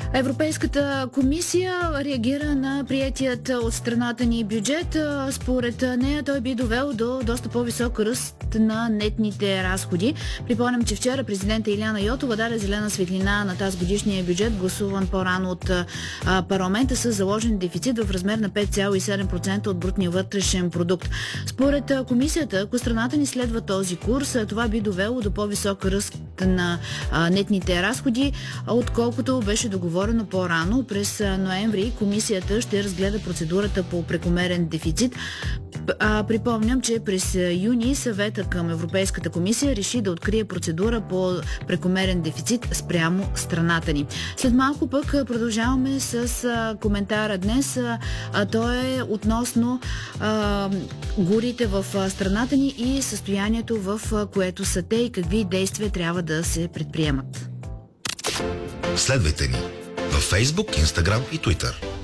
Европейската комисия реагира на приетият от страната ни бюджет. Според нея той би довел до доста по-висок ръст на нетните разходи. Припомням, че вчера президента Илияна Йотова даде зелена светлина на тази годишния бюджет, гласуван по-рано от парламента, с заложен дефицит в размер на 5,7% от брутния вътрешен продукт. Според комисията, ако страната ни следва този курс, това би довело до по-висок ръст на нетните разходи, отколкото беше договорено по-рано. През ноември комисията ще разгледа процедурата по прекомерен дефицит. Припомням, че през юни съвета към Европейската комисия реши да открие процедура по прекомерен дефицит спрямо страната ни. След малко пък продължаваме с коментара днес. Той е относно горите в страната ни и състоянието, в което са те, и какви действия трябва да се предприемат. Следвайте ни във Facebook, Instagram и Twitter.